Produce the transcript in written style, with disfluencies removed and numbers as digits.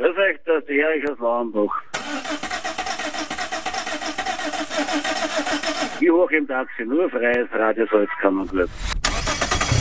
Das ist echt der Erich aus Lauenbach. Wie hoch im Taxi, nur freies Radio Salzkammergut.